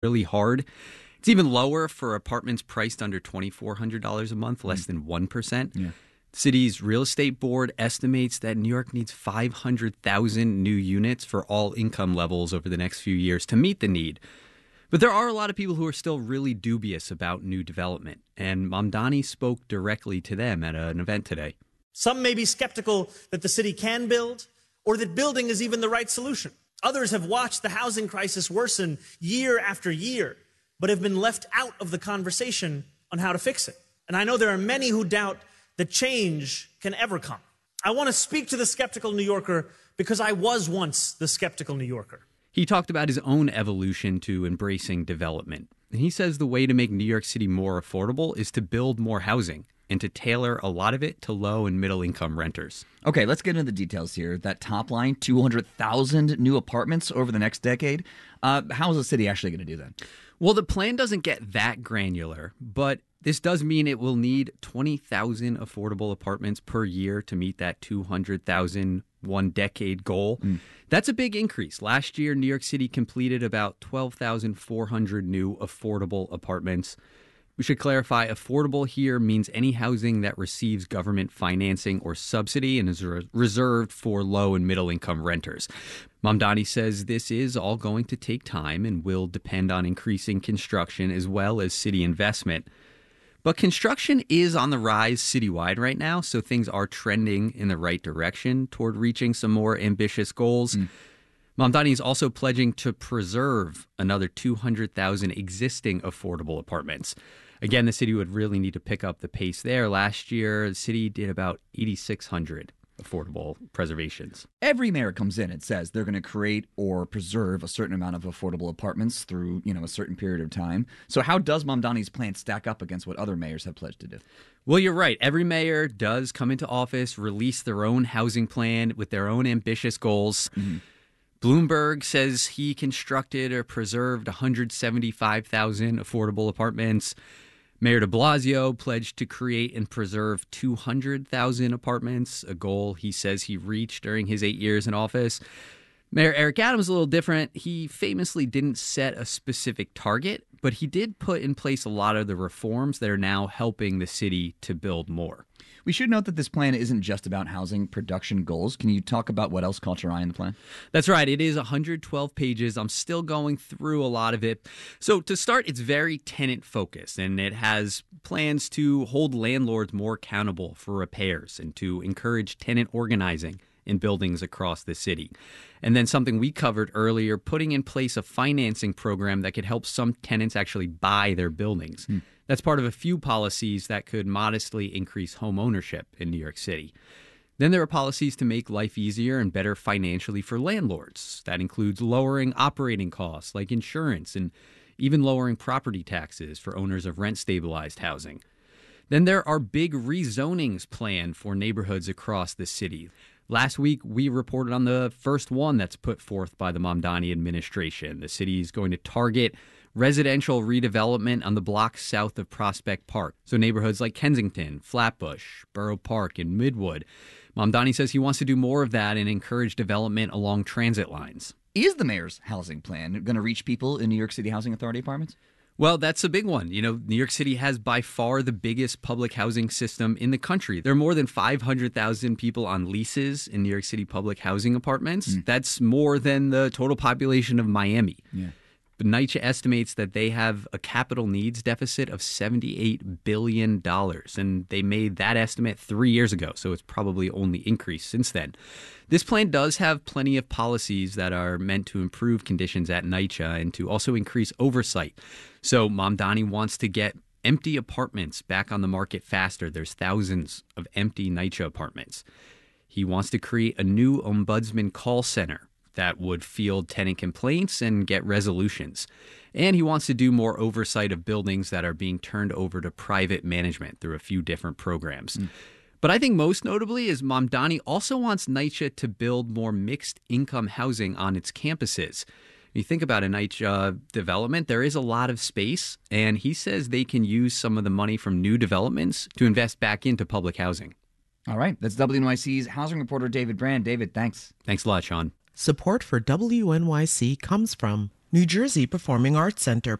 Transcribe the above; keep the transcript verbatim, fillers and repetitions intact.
really hard. It's even lower for apartments priced under twenty-four hundred dollars a month, less than one percent. Yeah. The city's real estate board estimates that New York needs five hundred thousand new units for all income levels over the next few years to meet the need. But there are a lot of people who are still really dubious about new development, and Mamdani spoke directly to them at an event today. Some may be skeptical that the city can build or that building is even the right solution. Others have watched the housing crisis worsen year after year, but have been left out of the conversation on how to fix it. And I know there are many who doubt that change can ever come. I want to speak to the skeptical New Yorker because I was once the skeptical New Yorker. He talked about his own evolution to embracing development. And he says the way to make New York City more affordable is to build more housing and to tailor a lot of it to low and middle income renters. Okay, let's get into the details here. That top line, two hundred thousand new apartments over the next decade. Uh, how is the city actually going to do that? Well, the plan doesn't get that granular, but this does mean it will need twenty thousand affordable apartments per year to meet that two hundred thousand one-decade goal. Mm. That's a big increase. Last year, New York City completed about twelve thousand four hundred new affordable apartments. We should clarify, affordable here means any housing that receives government financing or subsidy and is re- reserved for low and middle income renters. Mamdani says this is all going to take time and will depend on increasing construction as well as city investment. But construction is on the rise citywide right now, so things are trending in the right direction toward reaching some more ambitious goals. Mm. Mamdani is also pledging to preserve another two hundred thousand existing affordable apartments. Again, the city would really need to pick up the pace there. Last year, the city did about eighty-six hundred affordable preservations. Every mayor comes in and says they're going to create or preserve a certain amount of affordable apartments through, you know, a certain period of time. So how does Mamdani's plan stack up against what other mayors have pledged to do? Well, you're right. Every mayor does come into office, release their own housing plan with their own ambitious goals. Mm-hmm. Bloomberg says he constructed or preserved one hundred seventy-five thousand affordable apartments. Mayor de Blasio pledged to create and preserve two hundred thousand apartments, a goal he says he reached during his eight years in office. Mayor Eric Adams is a little different. He famously didn't set a specific target, but he did put in place a lot of the reforms that are now helping the city to build more. We should note that this plan isn't just about housing production goals. Can you talk about what else caught your eye in the plan? That's right. It is one hundred twelve pages. I'm still going through a lot of it. So to start, it's very tenant-focused, and it has plans to hold landlords more accountable for repairs and to encourage tenant organizing in buildings across the city. And then something we covered earlier, putting in place a financing program that could help some tenants actually buy their buildings. Hmm. That's part of a few policies that could modestly increase home ownership in New York City. Then there are policies to make life easier and better financially for landlords. That includes lowering operating costs like insurance and even lowering property taxes for owners of rent-stabilized housing. Then there are big rezonings planned for neighborhoods across the city. Last week, we reported on the first one that's put forth by the Mamdani administration. The city is going to target residential redevelopment on the block south of Prospect Park. So neighborhoods like Kensington, Flatbush, Borough Park, and Midwood. Mamdani says he wants to do more of that and encourage development along transit lines. Is the mayor's housing plan going to reach people in New York City Housing Authority apartments? Well, that's a big one. You know, New York City has by far the biggest public housing system in the country. There are more than five hundred thousand people on leases in New York City public housing apartments. Mm. That's more than the total population of Miami. Yeah. But NYCHA estimates that they have a capital needs deficit of seventy-eight billion dollars, and they made that estimate three years ago, so it's probably only increased since then. This plan does have plenty of policies that are meant to improve conditions at NYCHA and to also increase oversight. So Mamdani wants to get empty apartments back on the market faster. There's thousands of empty NYCHA apartments. He wants to create a new ombudsman call center that would field tenant complaints and get resolutions. And he wants to do more oversight of buildings that are being turned over to private management through a few different programs. Mm. But I think most notably is Mamdani also wants NYCHA to build more mixed-income housing on its campuses. When you think about a NYCHA development, there is a lot of space, and he says they can use some of the money from new developments to invest back into public housing. All right. That's W N Y C's housing reporter David Brand. David, thanks. Thanks a lot, Sean. Support for W N Y C comes from New Jersey Performing Arts Center,